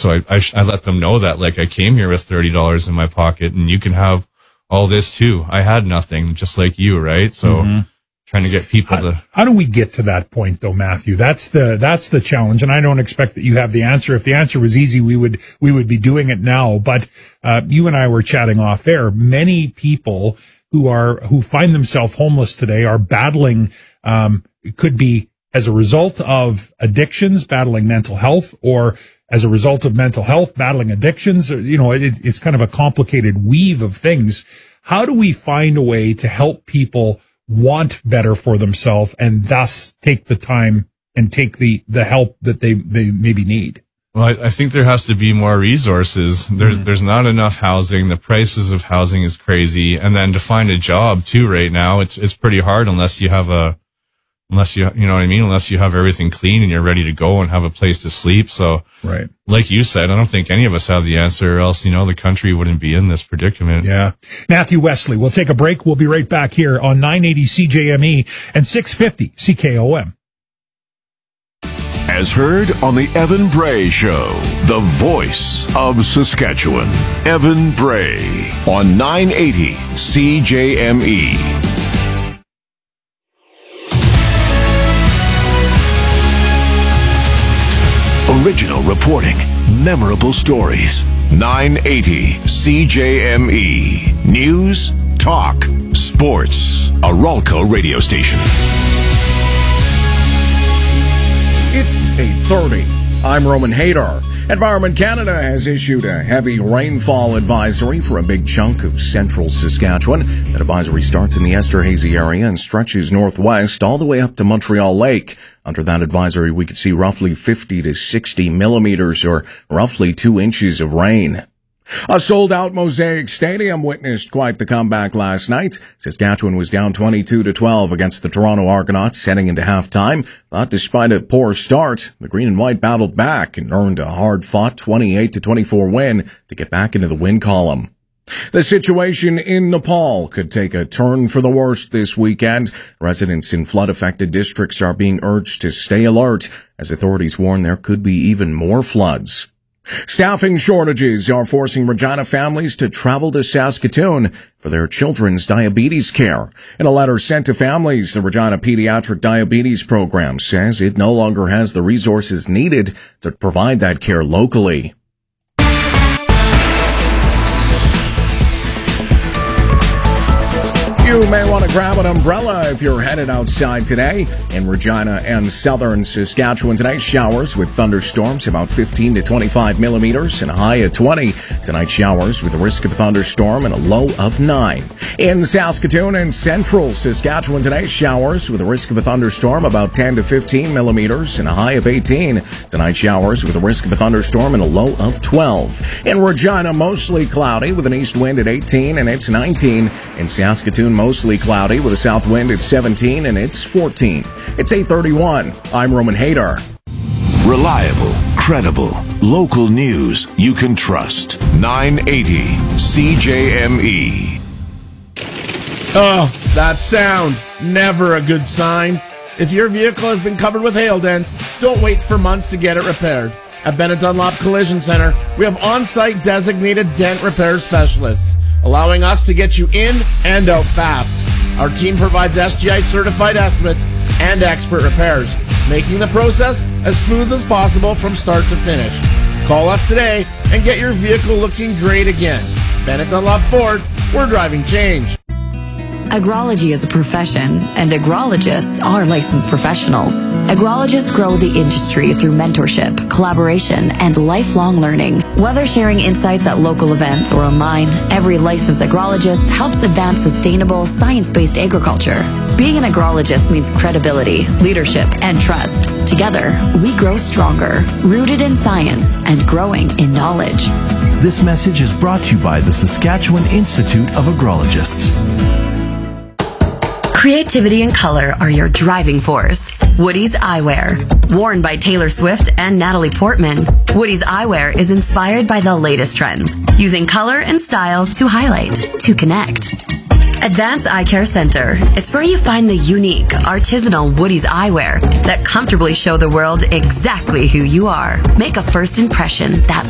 So I let them know that, like, I came here with $30 in my pocket and you can have all this too. I had nothing, just like you, right? So trying to get people How do we get to that point though, Matthew? That's the challenge. And I don't expect that you have the answer. If the answer was easy, we would be doing it now. But, you and I were chatting off air. Many people who find themselves homeless today are battling, it could be as a result of addictions, battling mental health, or as a result of mental health, battling addictions. You know, it's kind of a complicated weave of things. How do we find a way to help people want better for themselves and thus take the time and take the help that they maybe need? Well, I think there has to be more resources. There's not enough housing. The prices of housing is crazy. And then to find a job too right now, it's pretty hard unless you have you know what I mean? Unless you have everything clean and you're ready to go and have a place to sleep. So, right. Like you said, I don't think any of us have the answer, or else, you know, the country wouldn't be in this predicament. Yeah. Matthew Wesley, we'll take a break. We'll be right back here on 980 CJME and 650 CKOM. As heard on the Evan Bray Show, the voice of Saskatchewan. Evan Bray on 980 CJME. Original reporting, memorable stories. 980 CJME. News, talk, sports. A Ralco radio station. It's 8:30. I'm Roman Hadar. Environment Canada has issued a heavy rainfall advisory for a big chunk of central Saskatchewan. That advisory starts in the Esterhazy area and stretches northwest all the way up to Montreal Lake. Under that advisory, we could see roughly 50 to 60 millimeters, or roughly 2 inches of rain. A sold-out Mosaic Stadium witnessed quite the comeback last night. Saskatchewan was down 22-12 against the Toronto Argonauts heading into halftime. But despite a poor start, the green and white battled back and earned a hard-fought 28-24 win to get back into the win column. The situation in Nepal could take a turn for the worst this weekend. Residents in flood-affected districts are being urged to stay alert, as authorities warn there could be even more floods. Staffing shortages are forcing Regina families to travel to Saskatoon for their children's diabetes care. In a letter sent to families, the Regina Pediatric Diabetes Program says it no longer has the resources needed to provide that care locally. You may want to grab an umbrella if you're headed outside today. In Regina and southern Saskatchewan tonight, showers with thunderstorms, about 15 to 25 millimeters and a high of 20. Tonight, showers with a risk of a thunderstorm and a low of 9. In Saskatoon and central Saskatchewan today, showers with a risk of a thunderstorm, about 10 to 15 millimeters and a high of 18. Tonight, showers with a risk of a thunderstorm and a low of 12. In Regina, mostly cloudy with an east wind at 18 and it's 19. In Saskatoon, mostly cloudy with a south wind at 17 and it's 14. It's 8:31. I'm Roman Hadar. Reliable, credible, local news you can trust. 980 CJME. Oh, that sound. Never a good sign. If your vehicle has been covered with hail dents, don't wait for months to get it repaired. At Bennett Dunlop Collision Center, we have on-site designated dent repair specialists, allowing us to get you in and out fast. Our team provides SGI-certified estimates and expert repairs, making the process as smooth as possible from start to finish. Call us today and get your vehicle looking great again. Bennett Dunlop Ford, we're driving change. Agrology is a profession, and agrologists are licensed professionals. Agrologists grow the industry through mentorship, collaboration, and lifelong learning. Whether sharing insights at local events or online, every licensed agrologist helps advance sustainable, science-based agriculture. Being an agrologist means credibility, leadership, and trust. Together, we grow stronger, rooted in science and growing in knowledge. This message is brought to you by the Saskatchewan Institute of Agrologists. Creativity and color are your driving force. Woody's Eyewear. Worn by Taylor Swift and Natalie Portman, Woody's Eyewear is inspired by the latest trends, using color and style to highlight, to connect. Advanced Eye Care Center. It's where you find the unique, artisanal Woody's Eyewear that comfortably show the world exactly who you are. Make a first impression that